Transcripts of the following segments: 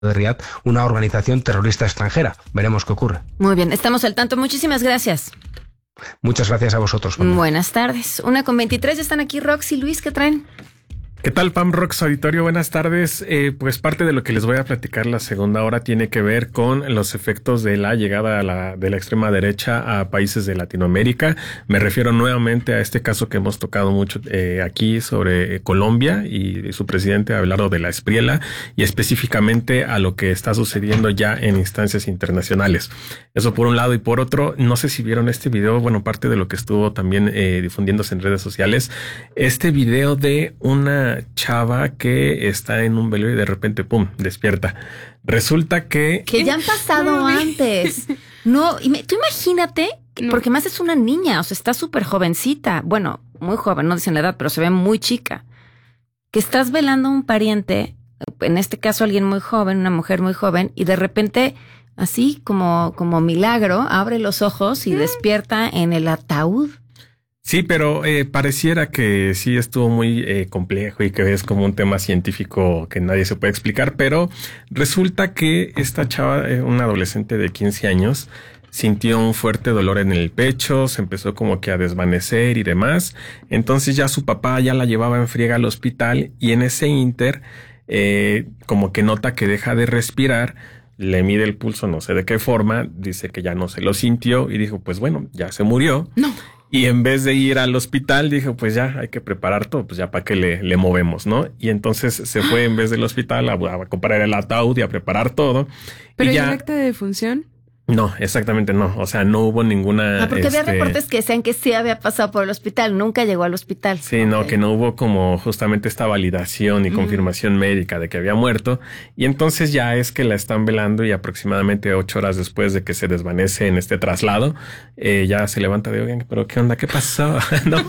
de Riad una organización terrorista extranjera. Veremos qué ocurre. Muy bien, estamos al tanto. Muchísimas gracias. Muchas gracias a vosotros. Pam. Buenas tardes. 1:23, ya están aquí Rox y Luis, ¿qué traen? ¿Qué tal, Pam, Rox Auditorio? Buenas tardes. Pues parte de lo que les voy a platicar la segunda hora tiene que ver con los efectos de la llegada de la extrema derecha a países de Latinoamérica. Me refiero nuevamente a este caso que hemos tocado mucho aquí sobre Colombia y su presidente Abelardo de la Espriella, y específicamente a lo que está sucediendo ya en instancias internacionales. Eso por un lado, y por otro, no sé si vieron este video, bueno, parte de lo que estuvo también difundiéndose en redes sociales, este video de una chava que está en un velorio y de repente, ¡pum!, despierta. Resulta que ya han pasado antes. No, tú imagínate, porque más es una niña, o sea, está súper jovencita. Bueno, muy joven, no dicen la edad, pero se ve muy chica. Que estás velando a un pariente, en este caso alguien muy joven, una mujer muy joven, y de repente, así como milagro, abre los ojos y despierta en el ataúd. Sí, pero pareciera que sí estuvo muy complejo y que es como un tema científico que nadie se puede explicar, pero resulta que esta chava, una adolescente de 15 años, sintió un fuerte dolor en el pecho, se empezó como que a desvanecer y demás. Entonces ya su papá ya la llevaba en friega al hospital, y en ese ínter como que nota que deja de respirar, le mide el pulso, no sé de qué forma, dice que ya no se lo sintió y dijo, pues bueno, ya se murió. No. Y en vez de ir al hospital, dijo, pues ya hay que preparar todo, pues ya para que le movemos, ¿no? Y entonces se fue en vez del hospital a comprar el ataúd y a preparar todo. ¿Pero y ya el acta de defunción? No, exactamente no. O sea, no hubo ninguna... porque había reportes que decían que sí había pasado por el hospital, nunca llegó al hospital. Sí, okay. No, que no hubo como justamente esta validación y confirmación médica de que había muerto. Y entonces ya es que la están velando, y aproximadamente 8 horas después de que se desvanece en este traslado, ya se levanta de, oigan, pero ¿qué onda? ¿Qué pasó? ¿No?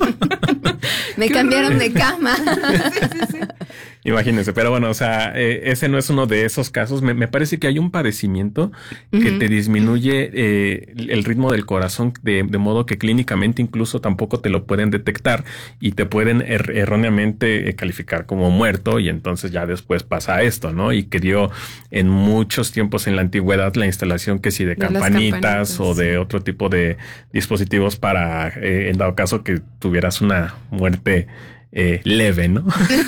Me cambiaron de cama. Sí. Imagínense, pero bueno, o sea, ese no es uno de esos casos. Me parece que hay un padecimiento que te disminuye el ritmo del corazón de modo que clínicamente incluso tampoco te lo pueden detectar y te pueden erróneamente calificar como muerto, y entonces ya después pasa esto, ¿no? Y que dio en muchos tiempos en la antigüedad la instalación que si de campanitas o de otro tipo de dispositivos para, en dado caso que tuvieras una muerte leve, ¿no?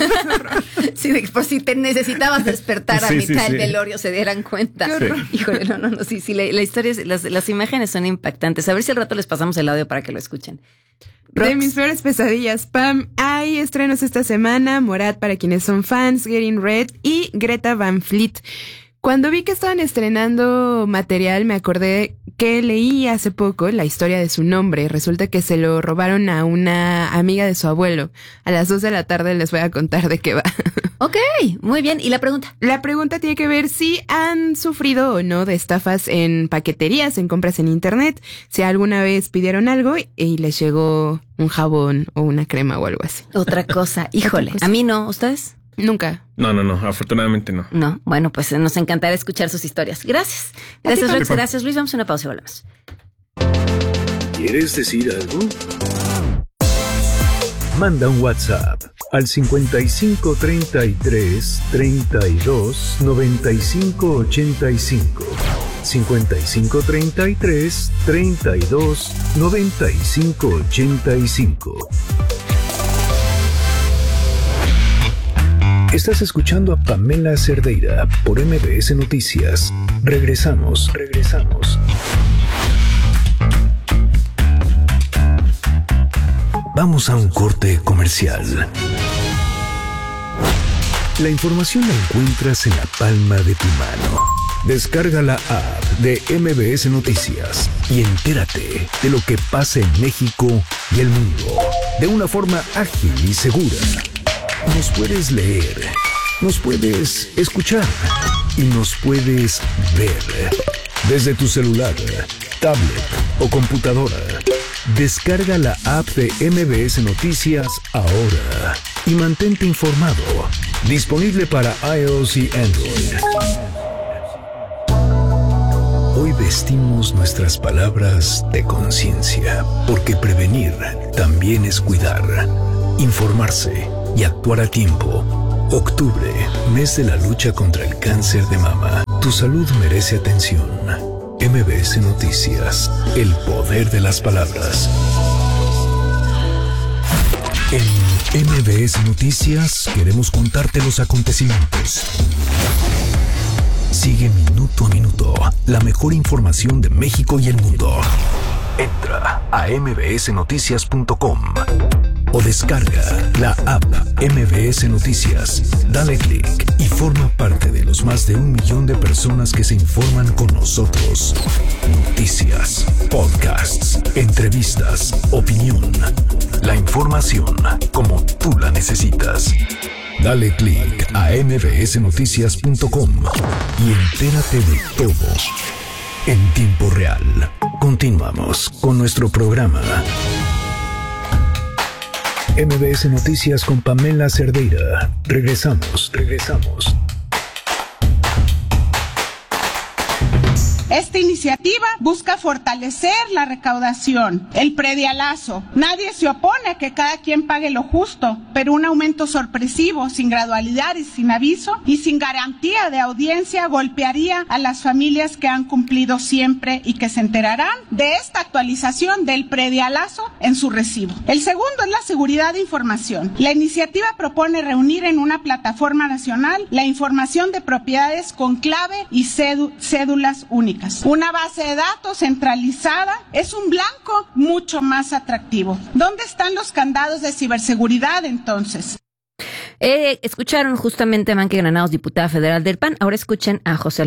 Sí, por si te necesitabas despertar a mitad del velorio, se dieran cuenta. Sí. Híjole, no, sí, la historia, las imágenes son impactantes. A ver si al rato les pasamos el audio para que lo escuchen. Rox. De mis peores pesadillas, Pam, hay estrenos esta semana: Morat para quienes son fans, Getting Red y Greta Van Fleet. Cuando vi que estaban estrenando material, me acordé que leí hace poco la historia de su nombre. Resulta que se lo robaron a una amiga de su abuelo. A las 2 de la tarde les voy a contar de qué va. Ok, muy bien. ¿Y la pregunta? La pregunta tiene que ver si han sufrido o no de estafas en paqueterías, en compras en internet. Si alguna vez pidieron algo y les llegó un jabón o una crema o algo así. Otra cosa. Híjole, a mí no. ¿Ustedes? Nunca. No, afortunadamente no. No, bueno, pues nos encantará escuchar sus historias. Gracias. Gracias, Rox. Gracias, Luis. Vamos a una pausa y volvemos. ¿Quieres decir algo? Manda un WhatsApp al 55 33 32 95 85. 55 33 32 95 85. Estás escuchando a Pamela Cerdeira por MBS Noticias. Regresamos. Vamos a un corte comercial. La información la encuentras en la palma de tu mano. Descarga la app de MBS Noticias y entérate de lo que pasa en México y el mundo de una forma ágil y segura. Nos puedes leer, nos puedes escuchar y nos puedes ver desde tu celular, tablet o computadora. Descarga la app de MBS Noticias ahora y mantente informado. Disponible para iOS y Android. Hoy vestimos nuestras palabras de conciencia, porque prevenir también es cuidar. Informarse y actuar a tiempo Octubre, mes de la lucha contra el cáncer de mama. Tu salud merece atención. MBS Noticias, el poder de las palabras. En MBS Noticias queremos contarte los acontecimientos. Sigue minuto a minuto la mejor información de México y el mundo. Entra a mbsnoticias.com o descarga la app MBS Noticias. Dale clic y forma parte de los más de 1 millón de personas que se informan con nosotros. Noticias, podcasts, entrevistas, opinión. La información como tú la necesitas. Dale clic a mbsnoticias.com y entérate de todo en tiempo real. Continuamos con nuestro programa. MBS Noticias con Pamela Cerdeira. Regresamos. Esta iniciativa busca fortalecer la recaudación, el predialazo. Nadie se opone a que cada quien pague lo justo, pero un aumento sorpresivo, sin gradualidad y sin aviso y sin garantía de audiencia golpearía a las familias que han cumplido siempre y que se enterarán de esta actualización del predialazo en su recibo. El segundo es la seguridad de información. La iniciativa propone reunir en una plataforma nacional la información de propiedades con clave y cédulas únicas. Una base de datos centralizada es un blanco mucho más atractivo. ¿Dónde están los candados de ciberseguridad entonces? Escucharon justamente a Manque Granados, diputada federal del PAN. Ahora escuchen a José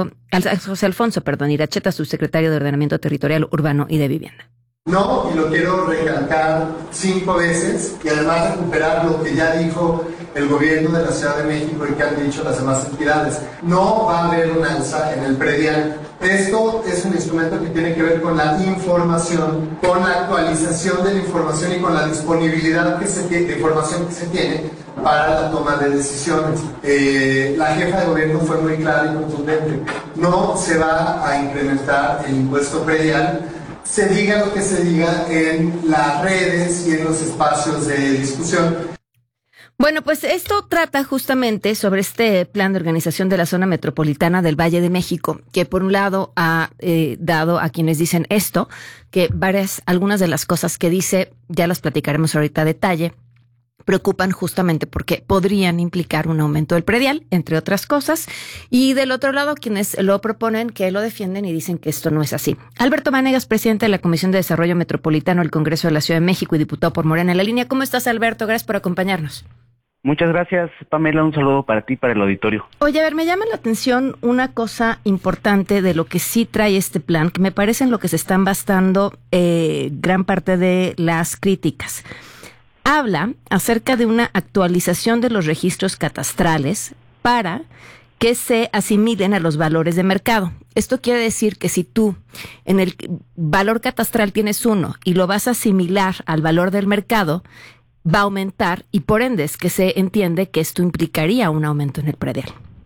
Alfonso Iracheta, subsecretario de Ordenamiento Territorial, Urbano y de Vivienda. No, y lo quiero recalcar 5 veces y además recuperar lo que ya dijo el gobierno de la Ciudad de México y que han dicho las demás entidades. No va a haber un alza en el predial. Esto es un instrumento que tiene que ver con la información, con la actualización de la información y con la disponibilidad de información que se tiene para la toma de decisiones. La jefa de gobierno fue muy clara y contundente. No se va a incrementar el impuesto predial, se diga lo que se diga en las redes y en los espacios de discusión. Bueno, pues esto trata justamente sobre este plan de organización de la zona metropolitana del Valle de México, que por un lado ha dado a quienes dicen esto, que algunas de las cosas que dice, ya las platicaremos ahorita a detalle, preocupan justamente porque podrían implicar un aumento del predial, entre otras cosas, y del otro lado quienes lo proponen, que lo defienden y dicen que esto no es así. Alberto Vanegas, presidente de la Comisión de Desarrollo Metropolitano del Congreso de la Ciudad de México y diputado por Morena en la línea. ¿Cómo estás, Alberto? Gracias por acompañarnos. Muchas gracias, Pamela. Un saludo para ti y para el auditorio. Oye, a ver, me llama la atención una cosa importante de lo que sí trae este plan, que me parece en lo que se están basando gran parte de las críticas. Habla acerca de una actualización de los registros catastrales para que se asimilen a los valores de mercado. Esto quiere decir que si tú en el valor catastral tienes 1 y lo vas a asimilar al valor del mercado, va a aumentar y por ende es que se entiende que esto implicaría un aumento en el predial.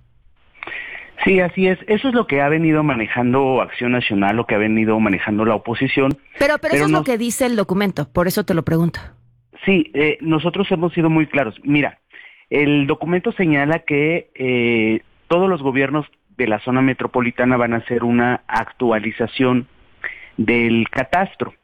Sí, así es. Eso es lo que ha venido manejando Acción Nacional, lo que ha venido manejando la oposición. Pero eso es lo que dice el documento, por eso te lo pregunto. Sí, nosotros hemos sido muy claros. Mira, el documento señala que todos los gobiernos de la zona metropolitana van a hacer una actualización del catastro.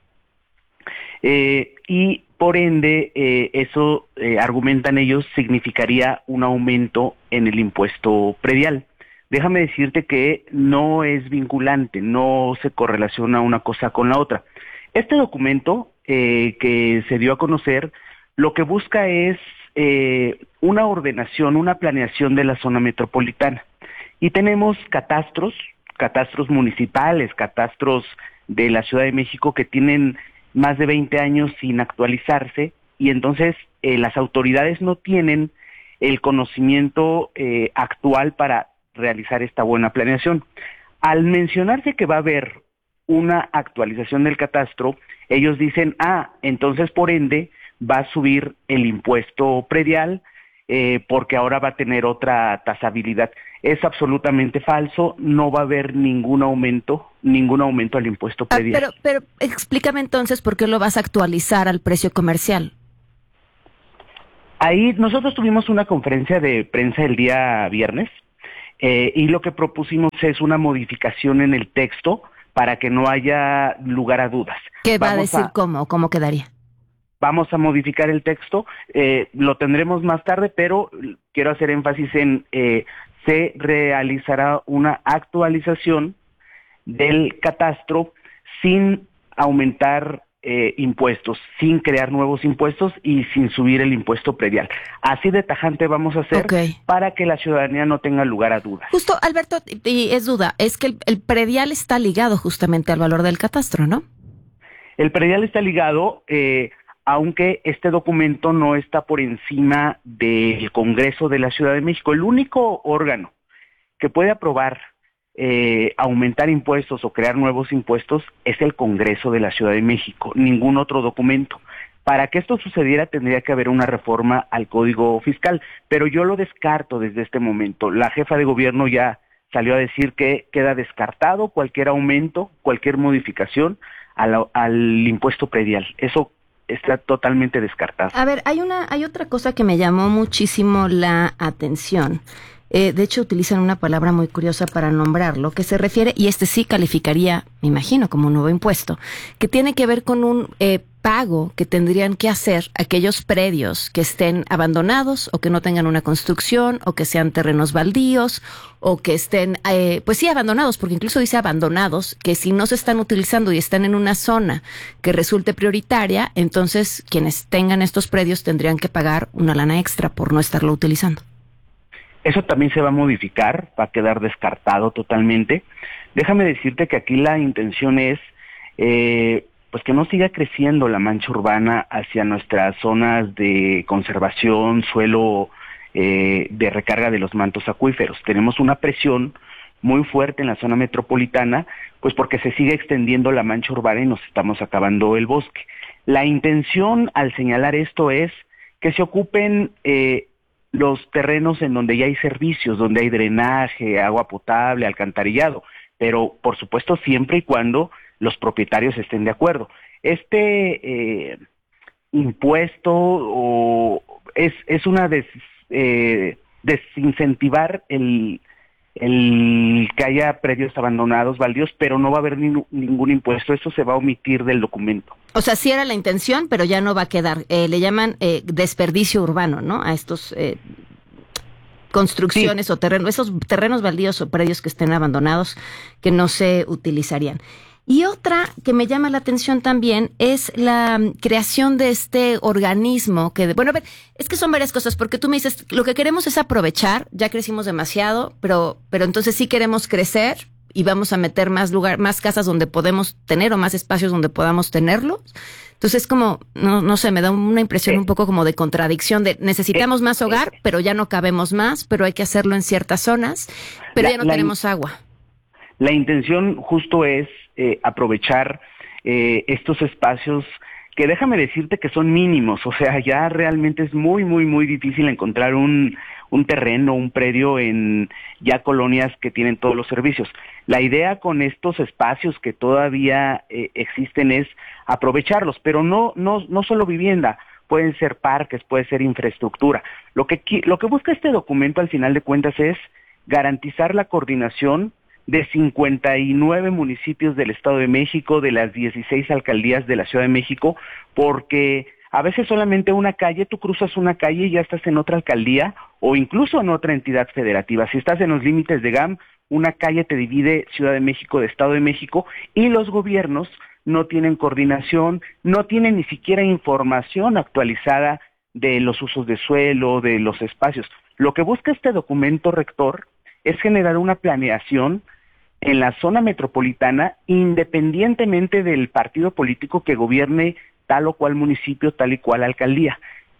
Y por ende, eso, argumentan ellos, significaría un aumento en el impuesto predial. Déjame decirte que no es vinculante, no se correlaciona una cosa con la otra. Este documento que se dio a conocer, lo que busca es una ordenación, una planeación de la zona metropolitana. Y tenemos catastros municipales, catastros de la Ciudad de México que tienen más de 20 años sin actualizarse y entonces las autoridades no tienen el conocimiento actual para realizar esta buena planeación. Al mencionarse que va a haber una actualización del catastro, ellos dicen, entonces por ende va a subir el impuesto predial porque ahora va a tener otra tasabilidad. Es absolutamente falso, no va a haber ningún aumento al impuesto predial. Pero explícame entonces por qué lo vas a actualizar al precio comercial. Ahí nosotros tuvimos una conferencia de prensa el día viernes y lo que propusimos es una modificación en el texto para que no haya lugar a dudas. ¿Qué va a decir cómo? ¿Cómo quedaría? Vamos a modificar el texto, lo tendremos más tarde, pero quiero hacer énfasis en se realizará una actualización del catastro sin aumentar impuestos, sin crear nuevos impuestos y sin subir el impuesto predial. Así de tajante vamos a hacer para que la ciudadanía no tenga lugar a dudas. Justo, Alberto, y es duda, es que el predial está ligado justamente al valor del catastro, ¿no? El predial está ligado, aunque este documento no está por encima del Congreso de la Ciudad de México. El único órgano que puede aprobar aumentar impuestos o crear nuevos impuestos es el Congreso de la Ciudad de México, ningún otro documento. Para que esto sucediera tendría que haber una reforma al Código Fiscal, pero yo lo descarto desde este momento. La jefa de gobierno ya salió a decir que queda descartado cualquier aumento, cualquier modificación al impuesto predial. Eso está totalmente descartado. A ver, hay otra cosa que me llamó muchísimo la atención. De hecho, utilizan una palabra muy curiosa para nombrarlo, que se refiere, y sí calificaría, me imagino, como un nuevo impuesto, que tiene que ver con un pago que tendrían que hacer aquellos predios que estén abandonados o que no tengan una construcción o que sean terrenos baldíos o que estén, pues sí, abandonados, porque incluso dice abandonados, que si no se están utilizando y están en una zona que resulte prioritaria, entonces quienes tengan estos predios tendrían que pagar una lana extra por no estarlo utilizando. Eso también se va a modificar, va a quedar descartado totalmente. Déjame decirte que aquí la intención es pues que no siga creciendo la mancha urbana hacia nuestras zonas de conservación, suelo de recarga de los mantos acuíferos. Tenemos una presión muy fuerte en la zona metropolitana, pues porque se sigue extendiendo la mancha urbana y nos estamos acabando el bosque. La intención al señalar esto es que se ocupen los terrenos en donde ya hay servicios, donde hay drenaje, agua potable, alcantarillado, pero por supuesto siempre y cuando los propietarios estén de acuerdo. Este impuesto es una desincentivar el que haya predios abandonados, baldíos, pero no va a haber ningún impuesto. Eso se va a omitir del documento. O sea, sí era la intención, pero ya no va a quedar. Le llaman desperdicio urbano, ¿no? A estos construcciones o terrenos, esos terrenos baldíos o predios que estén abandonados que no se utilizarían. Y otra que me llama la atención también es la creación de este organismo que, bueno, a ver, es que son varias cosas, porque tú me dices, lo que queremos es aprovechar, ya crecimos demasiado, pero entonces sí queremos crecer y vamos a meter más casas donde podemos tener o más espacios donde podamos tenerlos. Entonces como, no sé, me da una impresión un poco como de contradicción de necesitamos más hogar, pero ya no cabemos más, pero hay que hacerlo en ciertas zonas, pero ya no tenemos agua. La intención justo es aprovechar estos espacios que déjame decirte que son mínimos, o sea, ya realmente es muy, muy, muy difícil encontrar un terreno, un predio en ya colonias que tienen todos los servicios. La idea con estos espacios que todavía existen es aprovecharlos, pero no solo vivienda, pueden ser parques, puede ser infraestructura. Lo que busca este documento al final de cuentas es garantizar la coordinación de 59 municipios del Estado de México, de las 16 alcaldías de la Ciudad de México, porque a veces solamente una calle, tú cruzas una calle y ya estás en otra alcaldía o incluso en otra entidad federativa. Si estás en los límites de GAM, una calle te divide Ciudad de México de Estado de México y los gobiernos no tienen coordinación, no tienen ni siquiera información actualizada de los usos de suelo, de los espacios. Lo que busca este documento rector es generar una planeación en la zona metropolitana independientemente del partido político que gobierne tal o cual municipio, tal y cual alcaldía.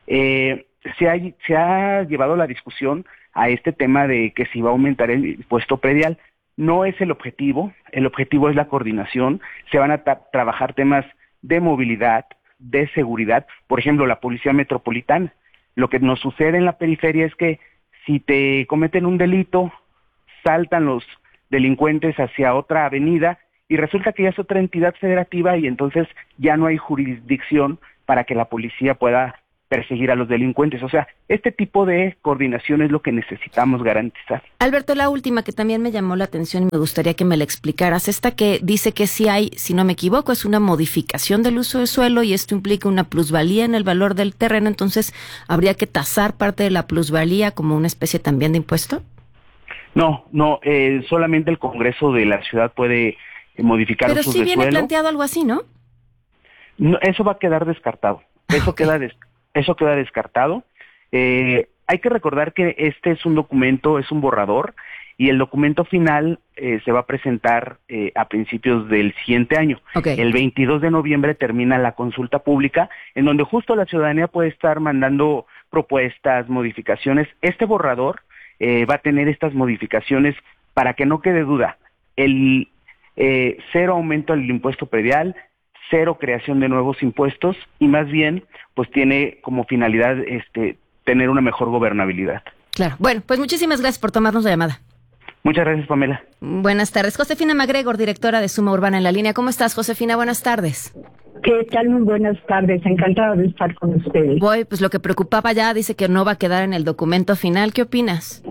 Se ha llevado la discusión a este tema de que si va a aumentar el impuesto predial. No es el objetivo es la coordinación. Se van a trabajar temas de movilidad, de seguridad, por ejemplo, la policía metropolitana. Lo que nos sucede en la periferia es que si te cometen un delito, saltan los delincuentes hacia otra avenida y resulta que ya es otra entidad federativa y entonces ya no hay jurisdicción para que la policía pueda perseguir a los delincuentes. O sea, este tipo de coordinación es lo que necesitamos garantizar. Alberto, la última que también me llamó la atención y me gustaría que me la explicaras, esta que dice que si hay, si no me equivoco, es una modificación del uso de suelo y esto implica una plusvalía en el valor del terreno, entonces habría que tasar parte de la plusvalía como una especie también de impuesto. No, solamente el Congreso de la ciudad puede modificar usos de suelo. Pero sí viene planteado algo así, ¿no? No, eso va a quedar descartado. Eso queda descartado. Hay que recordar que este es un documento, es un borrador, y el documento final se va a presentar a principios del siguiente año. Okay. El 22 de noviembre termina la consulta pública, en donde justo la ciudadanía puede estar mandando propuestas, modificaciones. Este borrador va a tener estas modificaciones para que no quede duda. El cero aumento del impuesto predial, cero creación de nuevos impuestos, y más bien pues tiene como finalidad tener una mejor gobernabilidad. Claro. Bueno, pues muchísimas gracias por tomarnos la llamada. Muchas gracias, Pamela. Buenas tardes. Josefina MacGregor, directora de Suma Urbana en la línea. ¿Cómo estás, Josefina? Buenas tardes. ¿Qué tal? Muy buenas tardes. Encantada de estar con ustedes. Pues lo que preocupaba ya dice que no va a quedar en el documento final. ¿Qué opinas?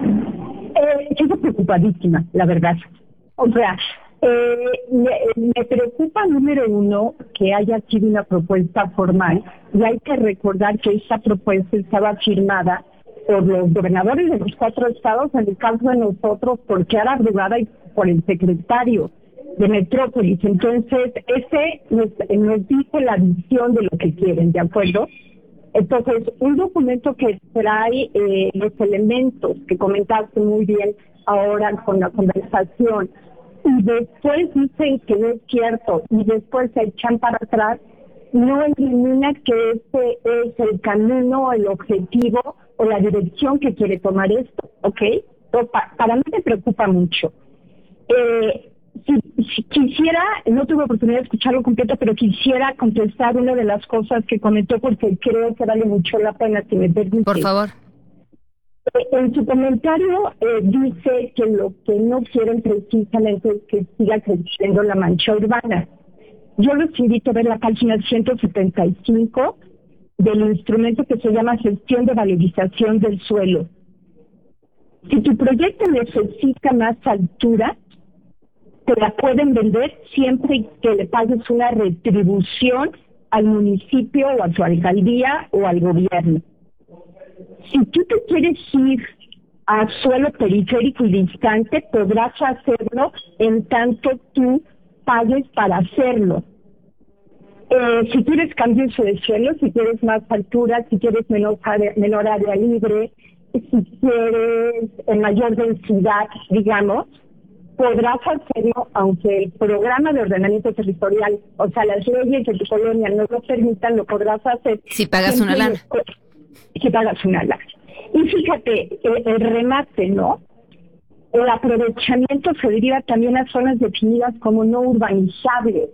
Estoy preocupadísima, la verdad. O sea, me preocupa, número uno, que haya sido una propuesta formal, y hay que recordar que esta propuesta estaba firmada por los gobernadores de los 4 estados, en el caso de nosotros, por Chiara Brugada y por el secretario de Metrópolis. Entonces, ese nos dice la visión de lo que quieren, ¿de acuerdo? Entonces, un documento que trae los elementos que comentaste muy bien ahora con la conversación, y después dicen que no es cierto, y después se echan para atrás, no elimina que este es el camino, el objetivo o la dirección que quiere tomar esto, ¿ok? Entonces, para mí me preocupa mucho. Si quisiera, no tuve oportunidad de escucharlo completo, pero quisiera contestar una de las cosas que comentó porque creo que vale mucho la pena, si me permite. Por favor. En su comentario dice que lo que no quieren precisamente es que siga creciendo la mancha urbana. Yo los invito a ver la página 175 del instrumento que se llama Gestión de Valorización del Suelo. Si tu proyecto necesita más altura, te la pueden vender siempre que le pagues una retribución al municipio o a tu alcaldía o al gobierno. Si tú te quieres ir a suelo periférico y distante, podrás hacerlo en tanto tú pagues para hacerlo. Si quieres cambio de suelo, si quieres más altura, si quieres menor área libre, si quieres mayor densidad, digamos, podrás hacerlo aunque el programa de ordenamiento territorial, o sea, las leyes de tu colonia no lo permitan, lo podrás hacer. Si pagas una lana. Si pagas una lana. Y fíjate, el remate, ¿no? El aprovechamiento se deriva también a zonas definidas como no urbanizables.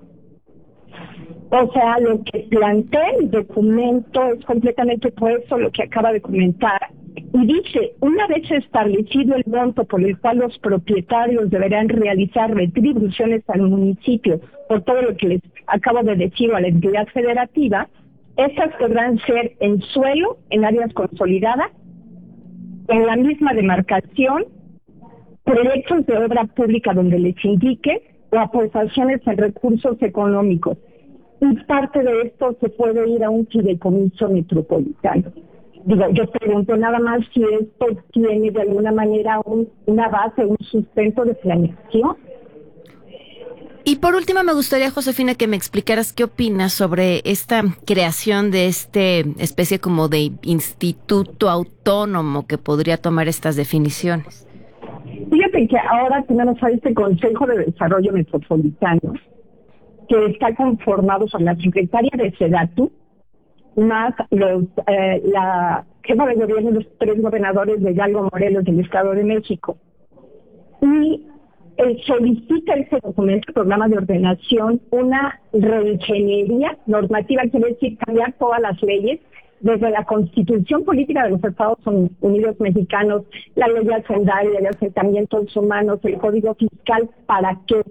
O sea, lo que plantea el documento es completamente opuesto a lo que acaba de comentar. Y dice, una vez establecido el monto por el cual los propietarios deberán realizar retribuciones al municipio por todo lo que les acabo de decir a la entidad federativa, estas podrán ser en suelo, en áreas consolidadas, en la misma demarcación, proyectos de obra pública donde les indique, o aportaciones en recursos económicos. Y parte de esto se puede ir a un fideicomiso metropolitano. Digo, yo pregunto nada más si esto tiene de alguna manera una base, un sustento de planeación. Y por último, me gustaría, Josefina, que me explicaras qué opinas sobre esta creación de especie como de instituto autónomo que podría tomar estas definiciones. Fíjate que ahora tenemos a este Consejo de Desarrollo Metropolitano, que está conformado por la secretaria de SEDATU, más la jefa de gobierno y los 3 gobernadores de Hidalgo, Morelos del Estado de México. Y solicita ese documento, programa de ordenación, una reingeniería normativa, quiere decir cambiar todas las leyes, desde la Constitución Política de los Estados Unidos Mexicanos, la ley hacendaria, de asentamientos humanos, el Código Fiscal, ¿para qué?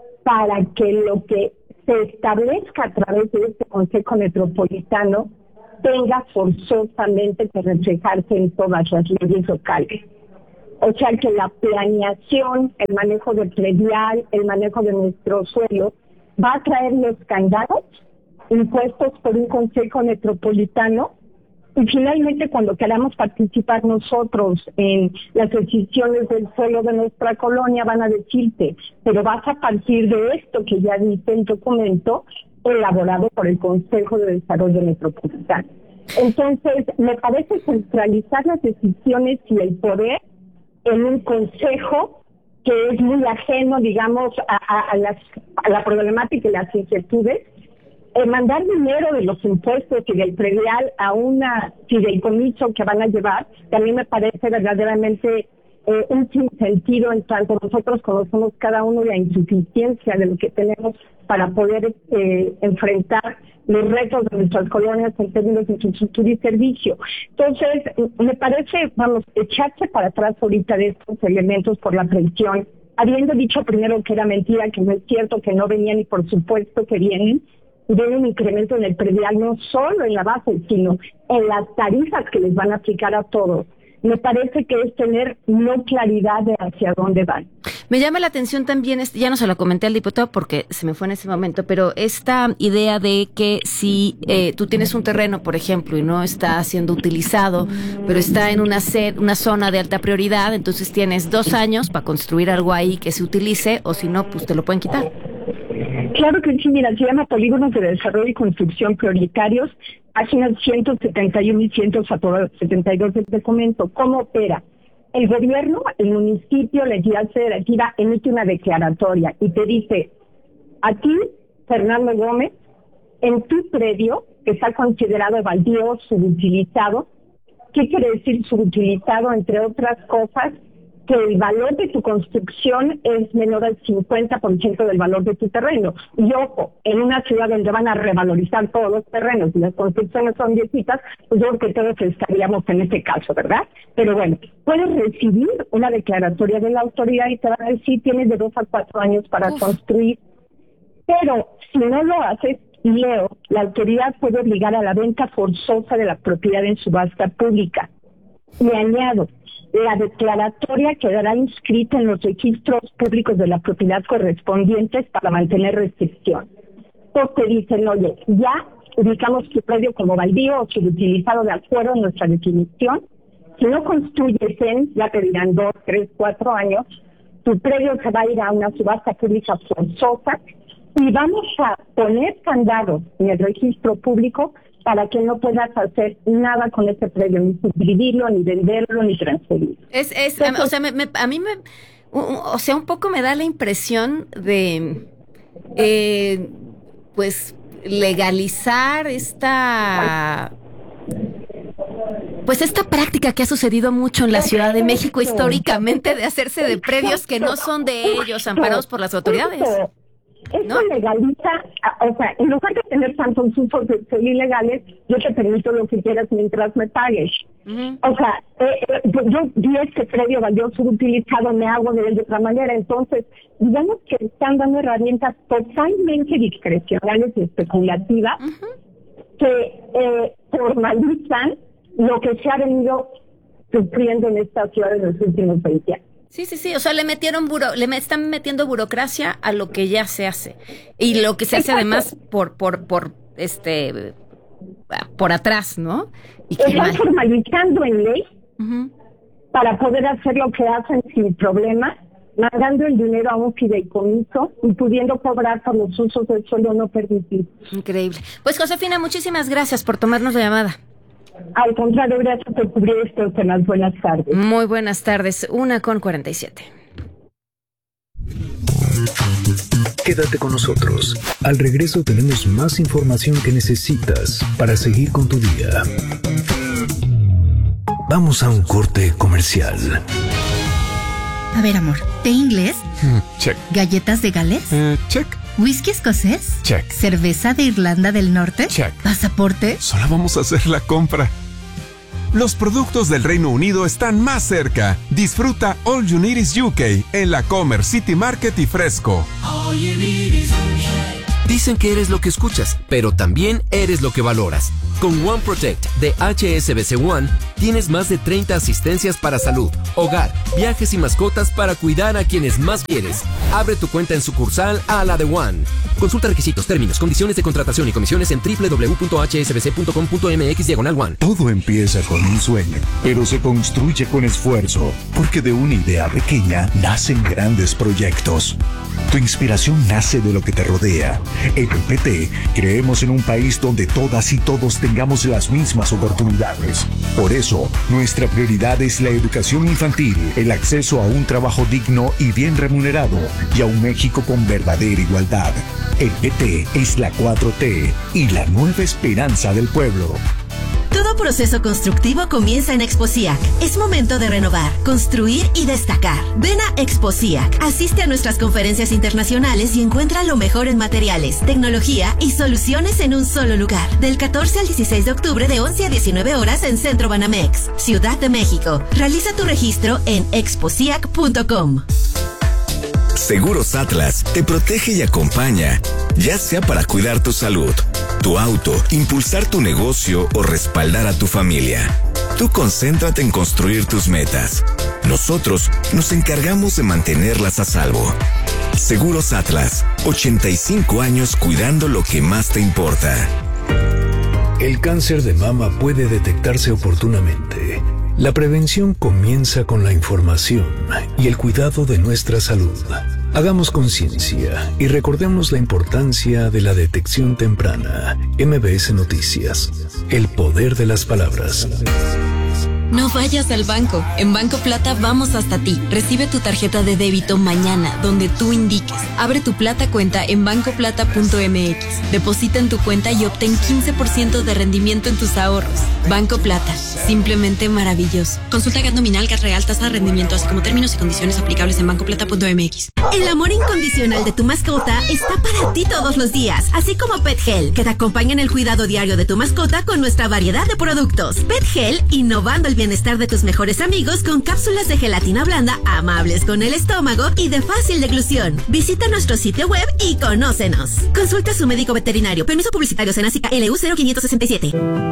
Para que lo que se establezca a través de este Consejo Metropolitano tenga forzosamente que reflejarse en todas las leyes locales. O sea que la planeación, el manejo del predial, el manejo de nuestro suelo, va a traer los candados impuestos por un consejo metropolitano. Y finalmente, cuando queramos participar nosotros en las decisiones del suelo de nuestra colonia, van a decirte, pero vas a partir de esto que ya dice el documento elaborado por el Consejo de Desarrollo Metropolitano. Entonces, me parece centralizar las decisiones y el poder en un consejo que es muy ajeno, digamos, a la problemática y las inquietudes. Mandar dinero de los impuestos y del predial a una fideicomiso que van a llevar, también me parece verdaderamente un sinsentido, en tanto nosotros conocemos cada uno la insuficiencia de lo que tenemos para poder enfrentar los retos de nuestras colonias en términos de infraestructura y servicio. Entonces, me parece, echarse para atrás ahorita de estos elementos por la presión, habiendo dicho primero que era mentira, que no es cierto, que no venían y por supuesto que vienen, de un incremento en el predial, no solo en la base, sino en las tarifas que les van a aplicar a todos. Me parece que es tener no claridad de hacia dónde van. Me llama la atención también, ya no se lo comenté al diputado porque se me fue en ese momento, pero esta idea de que si tú tienes un terreno, por ejemplo, y no está siendo utilizado, pero está en una zona de alta prioridad, entonces tienes 2 años para construir algo ahí que se utilice, o si no, pues te lo pueden quitar. Claro que sí, mira, se llama Polígonos de Desarrollo y Construcción Prioritarios, páginas 171 y 172 del documento. ¿Cómo opera? El gobierno, el municipio, la entidad federativa emite una declaratoria y te dice, a ti, Fernando Gómez, en tu predio, que está considerado baldío, subutilizado. ¿Qué quiere decir subutilizado? Entre otras cosas, que el valor de tu construcción es menor al 50% del valor de tu terreno. Y ojo, en una ciudad donde van a revalorizar todos los terrenos y las construcciones son viejitas, pues yo creo que todos estaríamos en ese caso, ¿verdad? Pero bueno, puedes recibir una declaratoria de la autoridad y te van a decir tienes de 2 a 4 años para construir. Pero si no lo haces, Leo, la autoridad puede obligar a la venta forzosa de la propiedad en subasta pública. Y añado, la declaratoria quedará inscrita en los registros públicos de la propiedad correspondientes para mantener restricción. Porque dicen, oye, ya ubicamos tu predio como baldío o subutilizado de acuerdo a nuestra definición. Si no construyes ya te dirán 2, 3, 4 años, tu predio se va a ir a una subasta pública forzosa y vamos a poner candados en el registro público para que no puedas hacer nada con ese predio, ni suscribirlo, ni venderlo, ni transferirlo. Entonces, o sea, a mí un poco me da la impresión de, pues, legalizar esta práctica que ha sucedido mucho en la Ciudad de México históricamente de hacerse de predios que no son de ellos, amparados por las autoridades. Esto legaliza, o sea, en lugar de tener tantos usos de ser ilegales, yo te permito lo que quieras mientras me pagues. O sea, yo vi este predio valioso utilizado, me hago de él de otra manera. Entonces, digamos que están dando herramientas totalmente discrecionales y especulativas que formalizan lo que se ha venido sufriendo en esta ciudad en los últimos 20 años. Sí, o sea, le están metiendo burocracia a lo que ya se hace. Y lo que se hace además por atrás, ¿no? Y están formalizando en ley para poder hacer lo que hacen sin problema, mandando el dinero a un fideicomiso y pudiendo cobrar por los usos del suelo no permitidos. Increíble. Pues, Josefina, muchísimas gracias por tomarnos la llamada. Al contrario, gracias por cubrir estos temas. Buenas tardes. Muy buenas tardes, 1:47. Quédate con nosotros. Al regreso tenemos más información que necesitas para seguir con tu día. Vamos a un corte comercial. A ver, amor, ¿té inglés? Check. ¿Galletas de Gales? Check. ¿Whisky escocés? Check. ¿Cerveza de Irlanda del Norte? Check. ¿Pasaporte? Solo vamos a hacer la compra. Los productos del Reino Unido están más cerca. Disfruta All You Need Is UK en la Comer City Market y Fresco. Dicen que eres lo que escuchas, pero también eres lo que valoras. Con One Protect de HSBC One, tienes más de 30 asistencias para salud, hogar, viajes y mascotas para cuidar a quienes más quieres. Abre tu cuenta en sucursal a la de One. Consulta requisitos, términos, condiciones de contratación y comisiones en www.hsbc.com.mx/One. Todo empieza con un sueño, pero se construye con esfuerzo, porque de una idea pequeña nacen grandes proyectos. Tu inspiración nace de lo que te rodea. En el PT creemos en un país donde todas y todos tengamos las mismas oportunidades. Por eso, nuestra prioridad es la educación infantil, el acceso a un trabajo digno y bien remunerado, y a un México con verdadera igualdad. El PT es la 4T y la nueva esperanza del pueblo. Todo proceso constructivo comienza en Exposiac. Es momento de renovar, construir y destacar. Ven a Exposiac, asiste a nuestras conferencias internacionales y encuentra lo mejor en materiales, tecnología y soluciones en un solo lugar. Del 14 al 16 de octubre de 11 a 19 horas en Centro Banamex, Ciudad de México. Realiza tu registro en exposiac.com. Seguros Atlas te protege y acompaña, ya sea para cuidar tu salud, tu auto, impulsar tu negocio o respaldar a tu familia. Tú concéntrate en construir tus metas. Nosotros nos encargamos de mantenerlas a salvo. Seguros Atlas, 85 años cuidando lo que más te importa. El cáncer de mama puede detectarse oportunamente. La prevención comienza con la información y el cuidado de nuestra salud. Hagamos conciencia y recordemos la importancia de la detección temprana. MBS Noticias. El poder de las palabras. No vayas al banco. En Banco Plata vamos hasta ti. Recibe tu tarjeta de débito mañana, donde tú indiques. Abre tu Plata cuenta en bancoplata.mx. Deposita en tu cuenta y obtén 15% de rendimiento en tus ahorros. Banco Plata. Simplemente maravilloso. Consulta GAT nominal, GAT real, tasa de rendimiento, así como términos y condiciones aplicables en bancoplata.mx. El amor incondicional de tu mascota está para ti todos los días, así como PetGel, que te acompaña en el cuidado diario de tu mascota con nuestra variedad de productos. PetGel, innovando el bienestar de tus mejores amigos con cápsulas de gelatina blanda, amables con el estómago y de fácil deglución. Visita nuestro sitio web y conócenos. Consulta a su médico veterinario. Permiso publicitario Senacica LU 0567.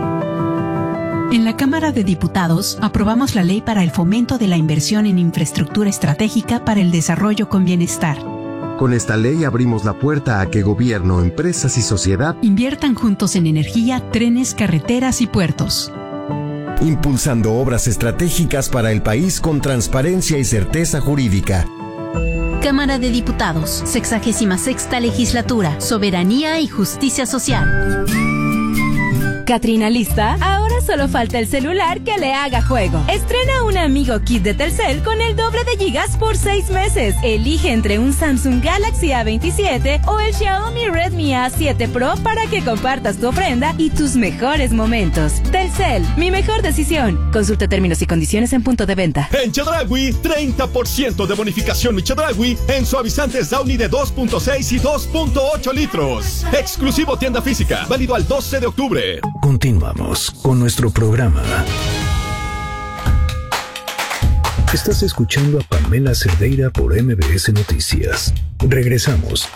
En la Cámara de Diputados aprobamos la ley para el fomento de la inversión en infraestructura estratégica para el desarrollo con bienestar. Con esta ley abrimos la puerta a que gobierno, empresas y sociedad inviertan juntos en energía, trenes, carreteras y puertos. Impulsando obras estratégicas para el país con transparencia y certeza jurídica. Cámara de Diputados, 66ª Legislatura, Soberanía y Justicia Social. ¿Catrina lista? Ahora solo falta el celular que le haga juego. Estrena un Amigo Kit de Telcel con el doble de gigas por 6 meses. Elige entre un Samsung Galaxy A27 o el Xiaomi Redmi A7 Pro para que compartas tu ofrenda y tus mejores momentos. Telcel, mi mejor decisión. Consulta términos y condiciones en punto de venta. En Chedraui, 30% de bonificación Chedraui en suavizantes Downy de 2.6 y 2.8 litros. Exclusivo tienda física, válido al 12 de octubre. Continuamos con nuestro programa. Estás escuchando a Pamela Cerdeira por MBS Noticias. Regresamos.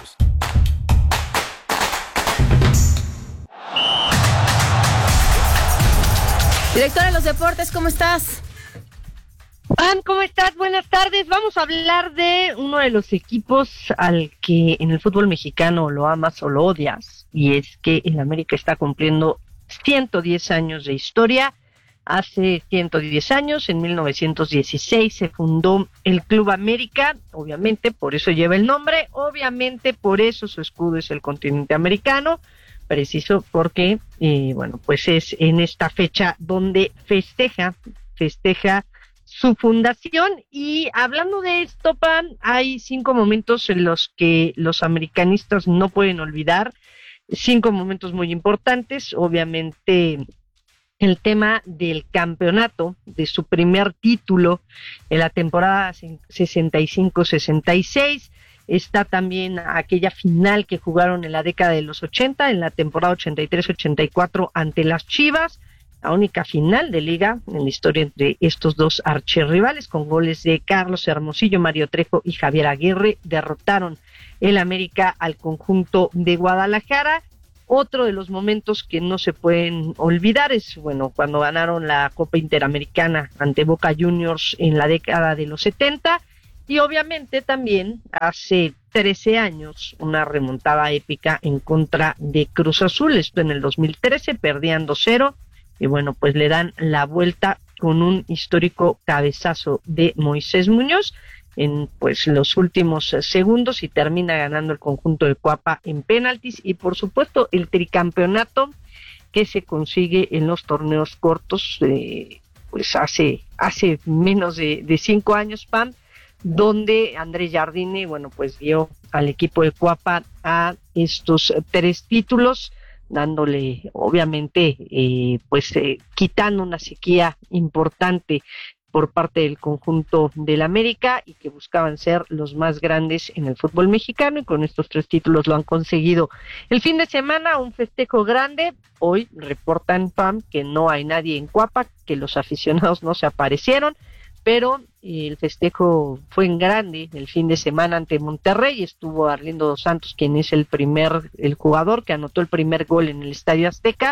Directora de los deportes, ¿cómo estás? Pam, ¿cómo estás? Buenas tardes. Vamos a hablar de uno de los equipos al que en el fútbol mexicano lo amas o lo odias, y es que el América está cumpliendo 110 años de historia. Hace 110 años, en 1916, se fundó el Club América, obviamente por eso lleva el nombre, obviamente por eso su escudo es el continente americano, preciso porque, pues es en esta fecha donde festeja su fundación. Y hablando de esto, Pam, hay 5 momentos en los que los americanistas no pueden olvidar, 5 momentos muy importantes. Obviamente el tema del campeonato, de su primer título en la temporada 65-66, está también aquella final que jugaron en la década de los 80, en la temporada 83-84 ante las Chivas, la única final de liga en la historia entre estos dos archirrivales, con goles de Carlos Hermosillo, Mario Trejo y Javier Aguirre. Derrotaron el América al conjunto de Guadalajara. Otro de los momentos que no se pueden olvidar es, bueno, cuando ganaron la Copa Interamericana ante Boca Juniors en la década de los 70, y obviamente también hace 13 años una remontada épica en contra de Cruz Azul. Esto en el 2013, perdían 2-0, y bueno, pues le dan la vuelta con un histórico cabezazo de Moisés Muñoz en pues los últimos segundos, y termina ganando el conjunto de Cuapa en penaltis. Y por supuesto el tricampeonato que se consigue en los torneos cortos, pues hace menos de 5 años, Pam, donde Andrés Jardine, bueno, pues dio al equipo de Cuapa a estos 3 títulos, dándole, obviamente, quitando una sequía importante por parte del conjunto del América, y que buscaban ser los más grandes en el fútbol mexicano, y con estos 3 títulos lo han conseguido. El fin de semana, un festejo grande. Hoy reportan, Pam, que no hay nadie en Cuapa, que los aficionados no se aparecieron, pero el festejo fue en grande el fin de semana ante Monterrey. Estuvo Arlindo Dos Santos, quien es el jugador que anotó el primer gol en el Estadio Azteca.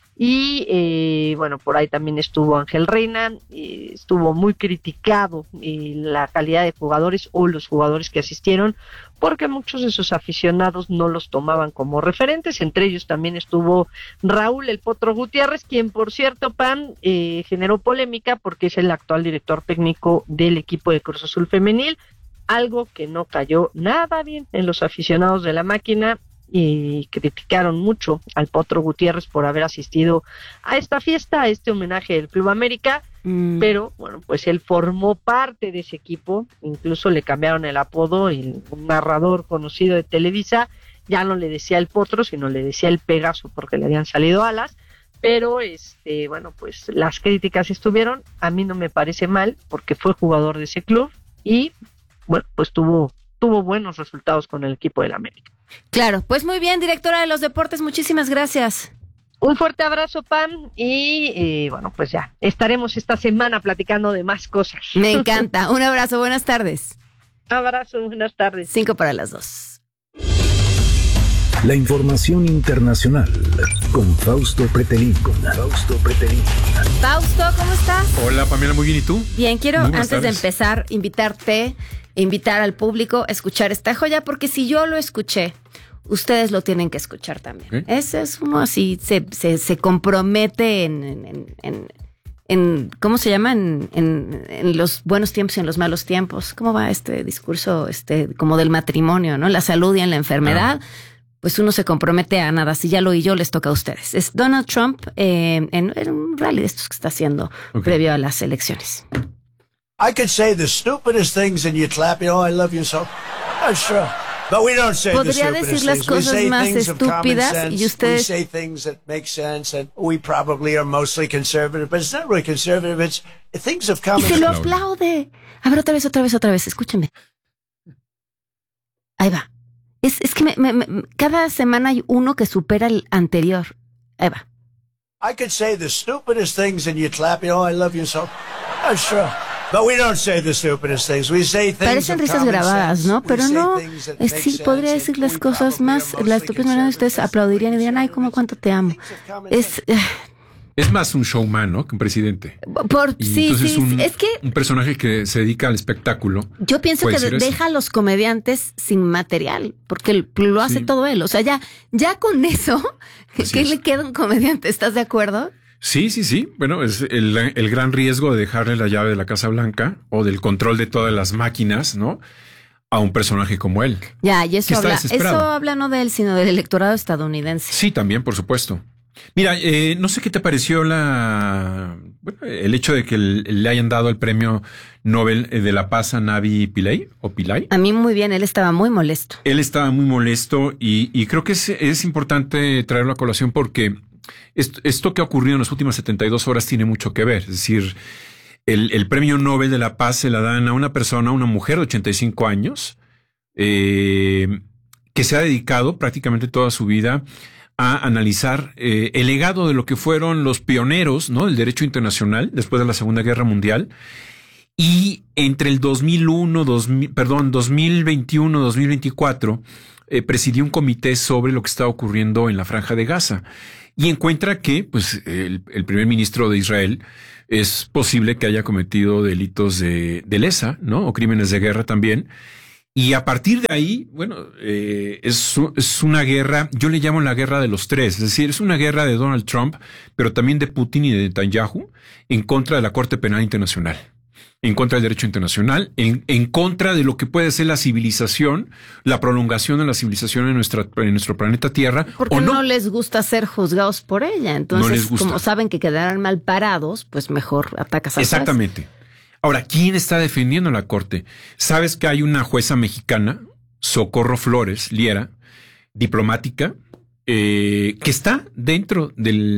Y bueno, por ahí también estuvo Ángel Reina. Estuvo muy criticado la calidad de jugadores, o los jugadores que asistieron, porque muchos de sus aficionados no los tomaban como referentes. Entre ellos también estuvo Raúl El Potro Gutiérrez, quien, por cierto, Pam, generó polémica porque es el actual director técnico del equipo de Cruz Azul femenil, algo que no cayó nada bien en los aficionados de la máquina, y criticaron mucho al Potro Gutiérrez por haber asistido a esta fiesta, a este homenaje del Club América. Pero bueno, pues él formó parte de ese equipo, incluso le cambiaron el apodo, y un narrador conocido de Televisa ya no le decía el Potro, sino le decía el Pegaso, porque le habían salido alas. Pero bueno, pues las críticas estuvieron. A mí no me parece mal, porque fue jugador de ese club, y bueno, pues tuvo buenos resultados con el equipo del América. Claro, pues muy bien, directora de los deportes, muchísimas gracias. Un fuerte abrazo, Pam, y bueno, pues ya estaremos esta semana platicando de más cosas. Me encanta, un abrazo, buenas tardes. Abrazo, buenas tardes. 5:02. La información internacional con Fausto Pretelín. Fausto, ¿cómo estás? Hola, Pamela, muy bien, ¿y tú? Bien, quiero antes de empezar invitar al público a escuchar esta joya, porque si yo lo escuché, ustedes lo tienen que escuchar también. ¿Okay? Ese es uno así, se compromete en ¿cómo se llama? En los buenos tiempos y en los malos tiempos. ¿Cómo va este discurso como del matrimonio, ¿no? La salud y en la enfermedad. Pues uno se compromete a nada. Si ya lo oí yo, les toca a ustedes. Es Donald Trump en un rally de estos que está haciendo previo a las elecciones. I could say the stupidest things and you'd clap, I love you so. I'm sure. But we don't say the Podría stupidest decir las things. cosas más estúpidas y We ustedes... say things that make sense, and we probably are mostly conservative, but it's not really conservative, it's things of common Y se lo aplaude. A ver, otra vez, escúchenme. Ahí va. Es que cada semana hay uno que supera el anterior. Ahí va. I could say the stupidest things and you'd clap, I love you so. I'm sure. But we don't say the stupidest things. We say things Parecen risas grabadas, ¿no? Pero no, sí, podría decir las cosas más, las estúpidas maneras, ustedes aplaudirían y dirían, ay, cuánto te amo. Es más un showman, ¿no? Que un presidente. Sí, es que... Un personaje que se dedica al espectáculo. Yo pienso que deja a los comediantes sin material, porque lo hace todo él. O sea, ya con eso, ¿qué le queda a un comediante? ¿Estás de acuerdo? Sí. Bueno, es el gran riesgo de dejarle la llave de la Casa Blanca o del control de todas las máquinas, ¿no? A un personaje como él. Ya, y eso habla no de él, sino del electorado estadounidense. Sí, también, por supuesto. Mira, no sé qué te pareció el hecho de que le hayan dado el premio Nobel de la Paz a Navi Pillay. A mí muy bien, él estaba muy molesto. Y creo que es importante traerlo a colación porque esto que ha ocurrido en las últimas 72 horas tiene mucho que ver. Es decir, el premio Nobel de la Paz se la dan a una mujer de 85 años, que se ha dedicado prácticamente toda su vida a analizar el legado de lo que fueron los pioneros, ¿no?, del derecho internacional después de la Segunda Guerra Mundial. Y entre el 2021, 2024, presidió un comité sobre lo que está ocurriendo en la Franja de Gaza. Y encuentra que, pues, el primer ministro de Israel es posible que haya cometido delitos de lesa, ¿no?, o crímenes de guerra también. Y a partir de ahí, bueno, es una guerra, yo le llamo la guerra de los tres, es decir, es una guerra de Donald Trump, pero también de Putin y de Netanyahu, en contra de la Corte Penal Internacional, en contra del derecho internacional, en contra de lo que puede ser la civilización, la prolongación de la civilización en nuestro planeta Tierra. Porque no les gusta ser juzgados por ella, entonces, no les gusta. Como saben que quedarán mal parados, pues mejor atacas a Exactamente. Ahora, ¿quién está defendiendo la Corte? ¿Sabes que hay una jueza mexicana, Socorro Flores Liera, diplomática, que está dentro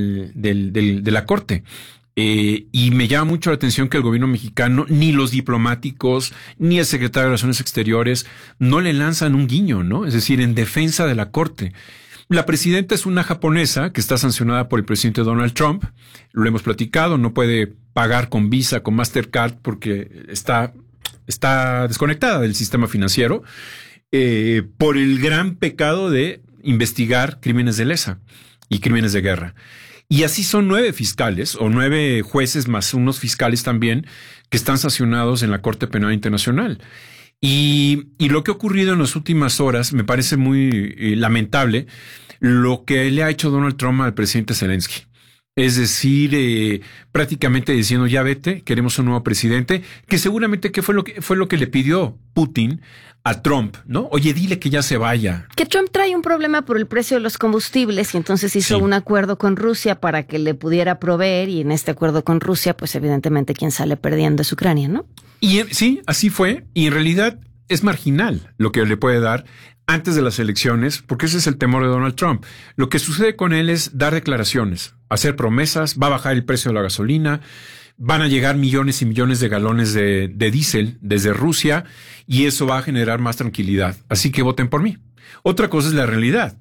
de la Corte? Y me llama mucho la atención que el gobierno mexicano, ni los diplomáticos, ni el secretario de Relaciones Exteriores, no le lanzan un guiño, ¿no? Es decir, en defensa de la Corte. La presidenta es una japonesa que está sancionada por el presidente Donald Trump. Lo hemos platicado, no puede pagar con Visa, con Mastercard, porque está desconectada del sistema financiero, por el gran pecado de investigar crímenes de lesa y crímenes de guerra. Y así son 9 fiscales o 9 jueces más unos fiscales también que están sancionados en la Corte Penal Internacional. Y lo que ha ocurrido en las últimas horas me parece muy lamentable, lo que le ha hecho Donald Trump al presidente Zelensky. Es decir, prácticamente diciendo, ya vete, queremos un nuevo presidente, que seguramente fue lo que le pidió Putin a Trump, ¿no? Oye, dile que ya se vaya. Que Trump trae un problema por el precio de los combustibles y entonces hizo un acuerdo con Rusia para que le pudiera proveer, y en este acuerdo con Rusia, pues evidentemente quien sale perdiendo es Ucrania, ¿no? Y sí, así fue, y en realidad es marginal lo que le puede dar antes de las elecciones, porque ese es el temor de Donald Trump. Lo que sucede con él es dar declaraciones, hacer promesas, va a bajar el precio de la gasolina, van a llegar millones y millones de galones de diésel desde Rusia, y eso va a generar más tranquilidad. Así que voten por mí. Otra cosa es la realidad.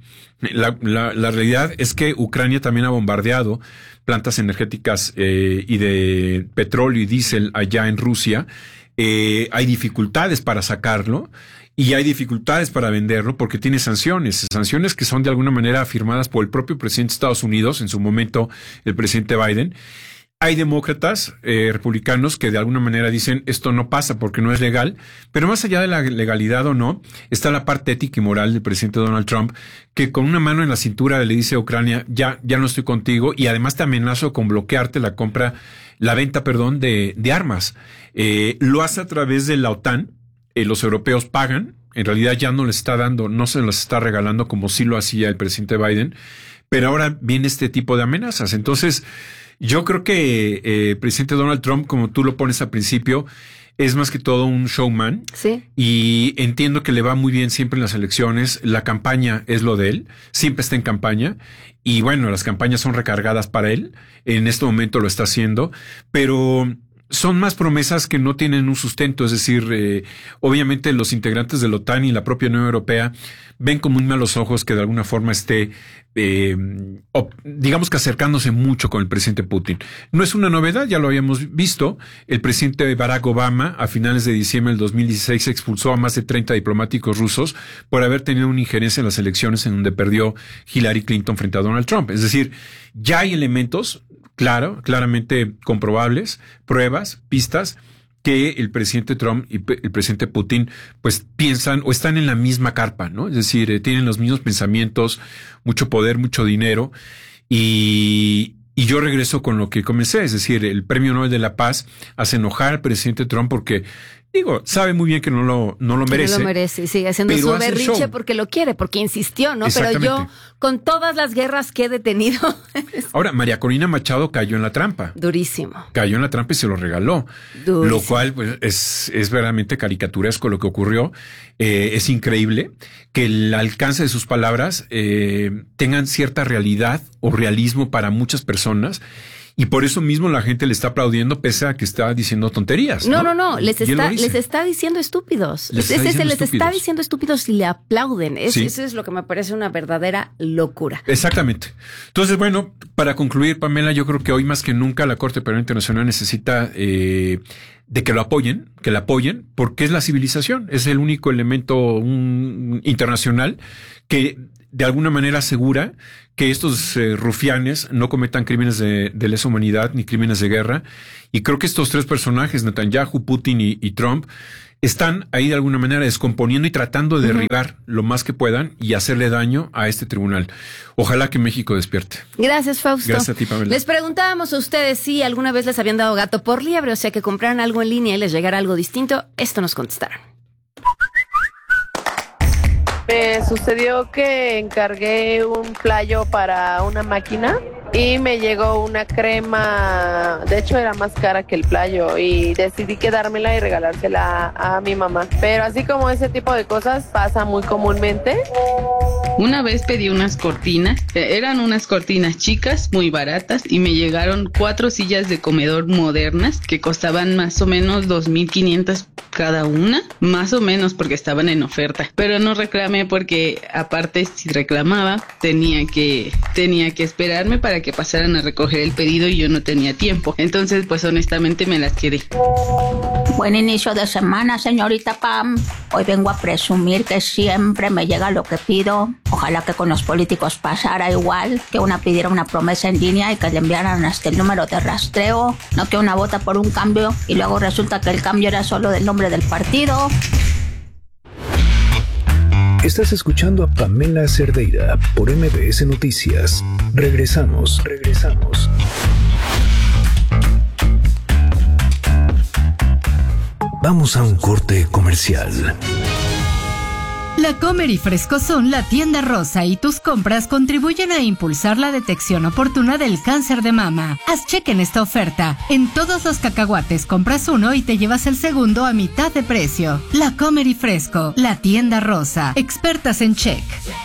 La realidad es que Ucrania también ha bombardeado plantas energéticas y de petróleo y diésel allá en Rusia. Hay dificultades para sacarlo y hay dificultades para venderlo porque tiene sanciones que son de alguna manera firmadas por el propio presidente de Estados Unidos, en su momento el presidente Biden. Hay demócratas, republicanos, que de alguna manera dicen esto no pasa porque no es legal, pero más allá de la legalidad o no, está la parte ética y moral del presidente Donald Trump, que con una mano en la cintura le dice a Ucrania, ya no estoy contigo, y además te amenazo con bloquearte la venta de armas. Lo hace a través de la OTAN, los europeos pagan, en realidad ya no les está dando, no se los está regalando como sí lo hacía el presidente Biden, pero ahora viene este tipo de amenazas. Entonces, yo creo que el presidente Donald Trump, como tú lo pones al principio, es más que todo un showman. Sí. Y entiendo que le va muy bien siempre en las elecciones. La campaña es lo de él. Siempre está en campaña. Y bueno, las campañas son recargadas para él. En este momento lo está haciendo. Pero son más promesas que no tienen un sustento. Es decir, obviamente los integrantes de la OTAN y la propia Unión Europea ven con muy malos ojos que de alguna forma esté, digamos que acercándose mucho con el presidente Putin. No es una novedad, ya lo habíamos visto. El presidente Barack Obama a finales de diciembre del 2016 expulsó a más de 30 diplomáticos rusos por haber tenido una injerencia en las elecciones en donde perdió Hillary Clinton frente a Donald Trump. Es decir, ya hay elementos claramente comprobables, pruebas, pistas, que el presidente Trump y el presidente Putin pues piensan o están en la misma carpa, ¿no? Es decir, tienen los mismos pensamientos, mucho poder, mucho dinero, y yo regreso con lo que comencé, es decir, el Premio Nobel de la Paz hace enojar al presidente Trump porque, sabe muy bien que no lo merece. No lo merece y sigue haciendo su berrinche porque lo quiere, porque insistió, ¿no? Pero yo, con todas las guerras que he detenido. Ahora, María Corina Machado cayó en la trampa. Durísimo. Cayó en la trampa y se lo regaló. Durísimo. Lo cual pues, es verdaderamente caricaturesco lo que ocurrió. Es increíble que el alcance de sus palabras tengan cierta realidad o realismo para muchas personas. Y por eso mismo la gente le está aplaudiendo pese a que está diciendo tonterías. No. Les está diciendo estúpidos. Les está diciendo estúpidos y le aplauden. Eso es lo que me parece una verdadera locura. Exactamente. Entonces, bueno, para concluir, Pamela, yo creo que hoy más que nunca la Corte Penal Internacional necesita de que la apoyen, porque es la civilización. Es el único elemento internacional que de alguna manera asegura que estos rufianes no cometan crímenes de lesa humanidad ni crímenes de guerra. Y creo que estos tres personajes, Netanyahu, Putin y Trump, están ahí de alguna manera descomponiendo y tratando de derribar lo más que puedan y hacerle daño a este tribunal. Ojalá que México despierte. Gracias, Fausto. Gracias a ti, Pamela. Les preguntábamos a ustedes si alguna vez les habían dado gato por liebre, o sea, que compraran algo en línea y les llegara algo distinto. Esto nos contestaron. Me sucedió que encargué un playo para una máquina y me llegó una crema, de hecho era más cara que el playo, y decidí quedármela y regalársela a mi mamá. Pero así como ese tipo de cosas pasa muy comúnmente. Una vez pedí unas cortinas, eran unas cortinas chicas, muy baratas, y me llegaron 4 sillas de comedor modernas que costaban más o menos 2,500 cada una, más o menos porque estaban en oferta. Pero no reclamé porque aparte si reclamaba tenía que esperarme para que pasaran a recoger el pedido y yo no tenía tiempo. Entonces pues honestamente me las quedé. Buen inicio de semana, señorita Pam. Hoy vengo a presumir que siempre me llega lo que pido. Ojalá que con los políticos pasara igual, que una pidiera una promesa en línea y que le enviaran hasta el número de rastreo, no que una vota por un cambio y luego resulta que el cambio era solo del nombre del partido. Estás escuchando a Pamela Cerdeira por MBS Noticias. Regresamos. Vamos a un corte comercial. La Comer y Frescosón, la tienda rosa y tus compras contribuyen a impulsar la detección oportuna del cáncer de mama. Haz check en esta oferta. En todos los cacahuates compras uno y te llevas el segundo a mitad de precio. La Comer y Fresco, la tienda rosa. Expertas en check.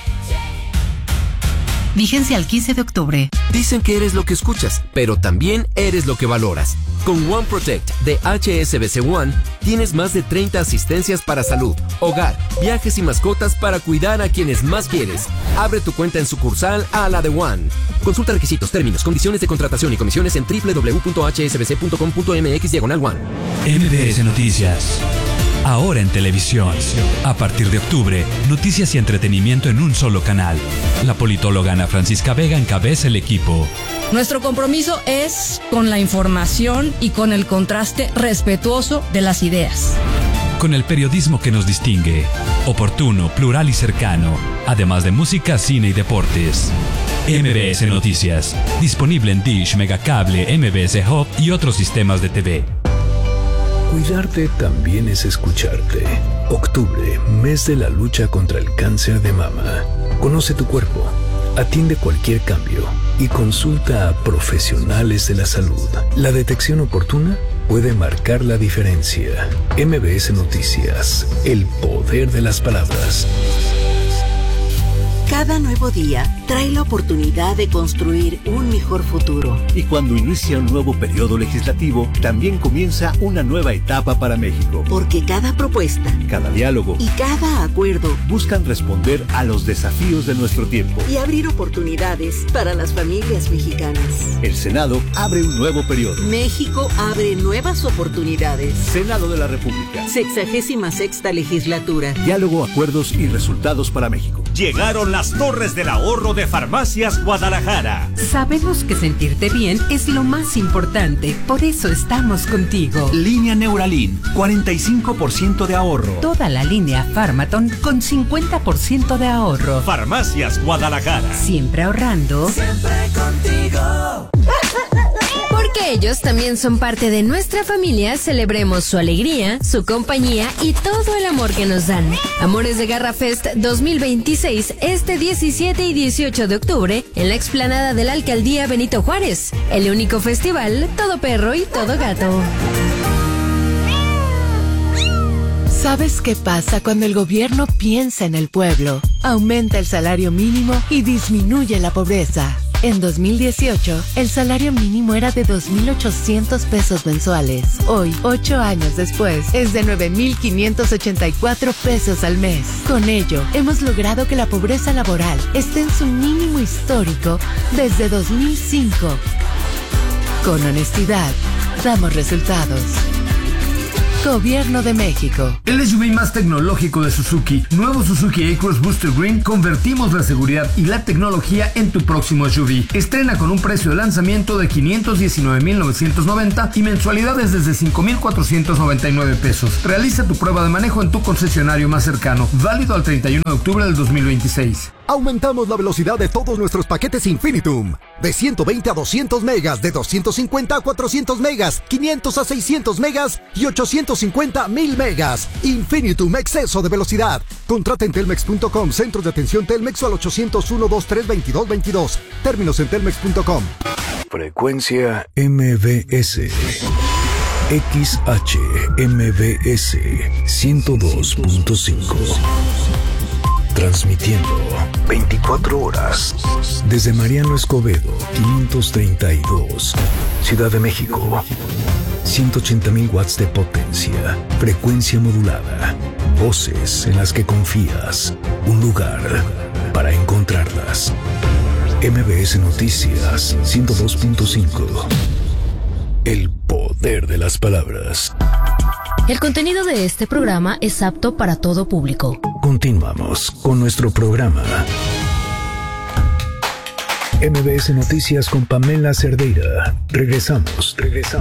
Vigencia al 15 de octubre. Dicen que eres lo que escuchas, pero también eres lo que valoras. Con One Protect de HSBC One tienes más de 30 asistencias para salud, hogar, viajes y mascotas para cuidar a quienes más quieres. Abre tu cuenta en sucursal a la de One. Consulta requisitos, términos, condiciones de contratación y comisiones en www.hsbc.com.mx/One. MBS Noticias. Ahora en televisión. A partir de octubre, noticias y entretenimiento en un solo canal. La politóloga Ana Francisca Vega encabeza el equipo. Nuestro compromiso es con la información y con el contraste respetuoso de las ideas. Con el periodismo que nos distingue. Oportuno, plural y cercano. Además de música, cine y deportes. MBS Noticias. Disponible en Dish, Megacable, MBS Hub y otros sistemas de TV. Cuidarte también es escucharte. Octubre, mes de la lucha contra el cáncer de mama. Conoce tu cuerpo, atiende cualquier cambio y consulta a profesionales de la salud. La detección oportuna puede marcar la diferencia. MBS Noticias, el poder de las palabras. Cada nuevo día trae la oportunidad de construir un mejor futuro. Y cuando inicia un nuevo periodo legislativo, también comienza una nueva etapa para México. Porque cada propuesta, cada diálogo y cada acuerdo buscan responder a los desafíos de nuestro tiempo y abrir oportunidades para las familias mexicanas. El Senado abre un nuevo periodo. México abre nuevas oportunidades. Senado de la República. 66ª legislatura. Diálogo, acuerdos y resultados para México. Llegaron las Torres del Ahorro de Farmacias Guadalajara. Sabemos que sentirte bien es lo más importante, por eso estamos contigo. Línea Neuralin, 45% de ahorro. Toda la línea Pharmaton con 50% de ahorro. Farmacias Guadalajara. Siempre ahorrando. Siempre contigo. Porque ellos también son parte de nuestra familia, celebremos su alegría, su compañía y todo el amor que nos dan. Amores de Garra Fest 2026, este 17 y 18 de octubre, en la explanada de la Alcaldía Benito Juárez. El único festival, todo perro y todo gato. ¿Sabes qué pasa cuando el gobierno piensa en el pueblo? Aumenta el salario mínimo y disminuye la pobreza. En 2018, el salario mínimo era de 2,800 pesos mensuales. Hoy, 8 años después, es de 9,584 pesos al mes. Con ello, hemos logrado que la pobreza laboral esté en su mínimo histórico desde 2005. Con honestidad, damos resultados. Gobierno de México. El SUV más tecnológico de Suzuki, nuevo Suzuki A-Cross Booster Green, convertimos la seguridad y la tecnología en tu próximo SUV. Estrena con un precio de lanzamiento de 519,990 y mensualidades desde 5,499 pesos. Realiza tu prueba de manejo en tu concesionario más cercano, válido al 31 de octubre del 2026. Aumentamos la velocidad de todos nuestros paquetes Infinitum. De 120 a 200 megas, de 250 a 400 megas, 500 a 600 megas y 850 a 1000 megas. Infinitum, exceso de velocidad. Contrata en telmex.com, centro de atención Telmex o al 801-2322-22. Términos en telmex.com. Frecuencia MBS. XHMBS 102.5. Transmitiendo 24 horas desde Mariano Escobedo 532, Ciudad de México. 180,000 watts de potencia, frecuencia modulada, voces en las que confías, un lugar para encontrarlas. MBS Noticias 102.5. El poder de las palabras. El contenido de este programa es apto para todo público. Continuamos con nuestro programa. MBS Noticias con Pamela Cerdeira. Regresamos.